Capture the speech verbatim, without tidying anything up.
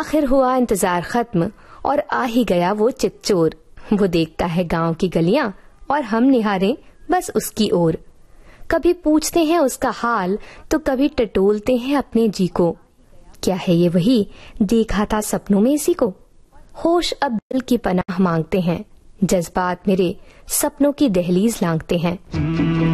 आखिर हुआ इंतजार खत्म और आ ही गया वो चितचोर। वो देखता है गांव की गलियां और हम निहारें बस उसकी ओर। कभी पूछते हैं उसका हाल तो कभी टटोलते हैं अपने जी को। क्या है ये वही देखा था सपनों में इसी को? होश अब दिल की पनाह मांगते हैं, जज्बात मेरे सपनों की दहलीज लांघते हैं।